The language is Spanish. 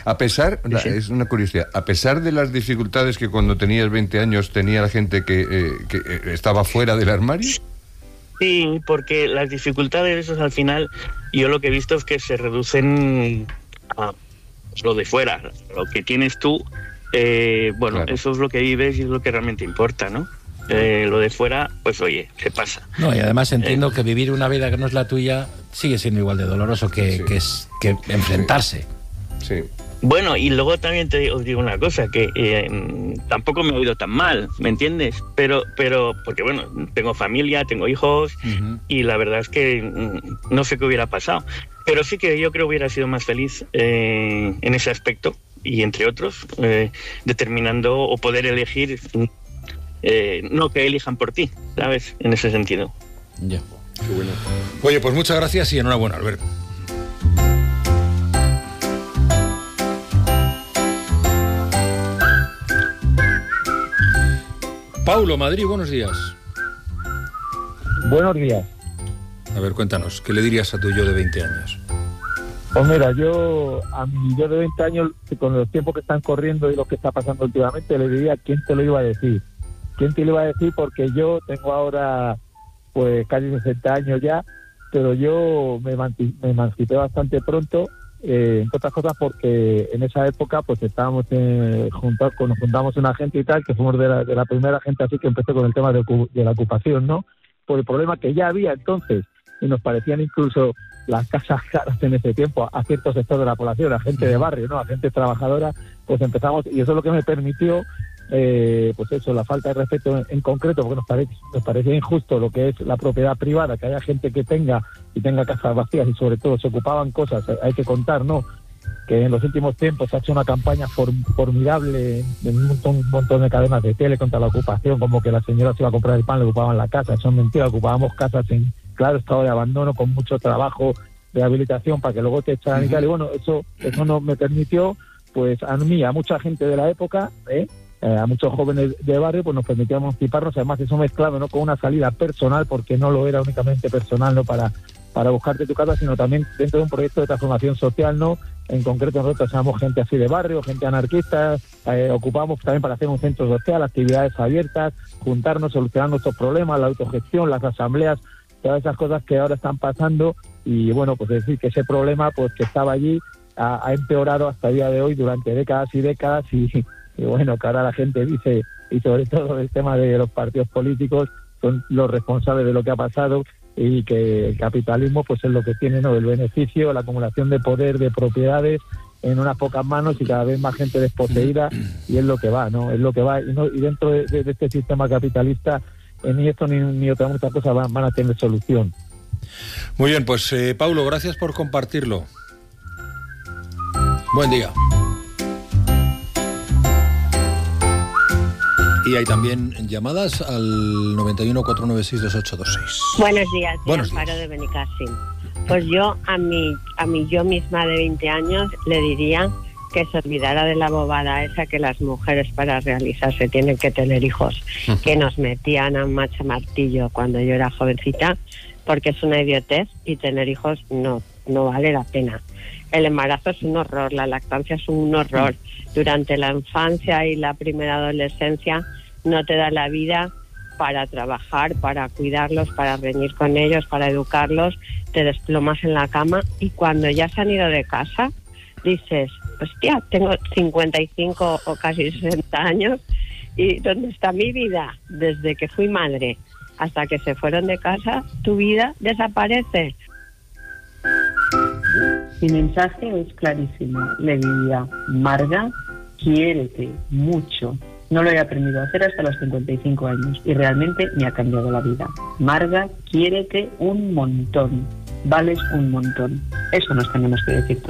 A pesar, es una curiosidad, a pesar de las dificultades que cuando tenías 20 años tenía la gente que estaba fuera del armario. Sí, porque las dificultades esas al final, yo lo que he visto es que se reducen a lo de fuera, lo que tienes tú, claro. Eso es lo que vives y es lo que realmente importa, ¿no? Lo de fuera, pues oye, se pasa. No, y además entiendo que vivir una vida que no es la tuya sigue siendo igual de doloroso que enfrentarse. Sí. Bueno, y luego también os digo una cosa, que tampoco me he oído tan mal, ¿me entiendes? Pero porque bueno, tengo familia, tengo hijos, y la verdad es que no sé qué hubiera pasado. Pero sí que yo creo que hubiera sido más feliz en ese aspecto, y entre otros, determinando o poder elegir, no que elijan por ti, ¿sabes? En ese sentido. Ya. Qué bueno. Oye, pues muchas gracias y enhorabuena, Albert. Paulo, Madrid, buenos días. Buenos días. A ver, cuéntanos, ¿qué le dirías a tu yo de 20 años? Pues mira, yo a mi yo de 20 años, con los tiempos que están corriendo y lo que está pasando últimamente, le diría quién te lo iba a decir. ¿Quién te lo iba a decir? Porque yo tengo ahora pues casi 60 años ya, pero yo me emancipé bastante pronto, entre otras cosas porque en esa época pues estábamos nos juntamos una gente y tal, que fuimos de la primera gente así que empezó con el tema de la ocupación, ¿no? Por el problema que ya había entonces, y nos parecían incluso las casas caras en ese tiempo a ciertos sectores de la población, a gente de barrio, ¿no? A gente trabajadora, pues empezamos, y eso es lo que me permitió pues eso, la falta de respeto en concreto, porque nos parece injusto lo que es la propiedad privada, que haya gente que tenga casas vacías y sobre todo se ocupaban cosas. Hay que contar, ¿no?, que en los últimos tiempos se ha hecho una campaña formidable en un montón de cadenas de tele contra la ocupación, como que la señora se iba a comprar el pan, le ocupaban la casa. Eso es mentira, ocupábamos casas en claro estado de abandono, con mucho trabajo, rehabilitación, para que luego te echaran y tal. Y bueno, eso no me permitió, pues a mí, a mucha gente de la época, a muchos jóvenes de barrio, pues nos permitió emanciparnos. Además, eso mezclado, ¿no?, con una salida personal, porque no lo era únicamente personal, no para buscarte tu casa, sino también dentro de un proyecto de transformación social, ¿no? En concreto, nosotros somos gente así de barrio, gente anarquista, ocupamos también para hacer un centro social, actividades abiertas, juntarnos, solucionar nuestros problemas, la autogestión, las asambleas, todas esas cosas que ahora están pasando. Y bueno, pues decir que ese problema, pues que estaba allí, ha empeorado hasta el día de hoy durante décadas y décadas, y bueno, que ahora la gente dice, y sobre todo el tema de los partidos políticos son los responsables de lo que ha pasado, y que el capitalismo pues es lo que tiene, ¿no?, el beneficio, la acumulación de poder, de propiedades en unas pocas manos y cada vez más gente desposeída, y es lo que va, ¿no? Es lo que va, y dentro de este sistema capitalista ni esto ni otras muchas cosas van a tener solución. Muy bien, pues Paulo, gracias por compartirlo. Buen día. Y hay también llamadas al 91 496 2826. Buenos días, Buenos Amparo días. de Benicàssim. Pues yo a mi yo misma de 20 años le diría que se olvidara de la bobada esa que las mujeres para realizarse tienen que tener hijos, que nos metían a macha martillo cuando yo era jovencita, porque es una idiotez y tener hijos no vale la pena. El embarazo es un horror, la lactancia es un horror. Durante la infancia y la primera adolescencia no te da la vida para trabajar, para cuidarlos, para reñir con ellos, para educarlos, te desplomas en la cama y cuando ya se han ido de casa dices, hostia, tengo 55 o casi 60 años y ¿dónde está mi vida? Desde que fui madre hasta que se fueron de casa, tu vida desaparece. Mi mensaje es clarísimo. Le diría, Marga, quiérete mucho. No lo he aprendido a hacer hasta los 55 años y realmente me ha cambiado la vida. Marga, quiérete un montón. Vales un montón. Eso nos tenemos que decir.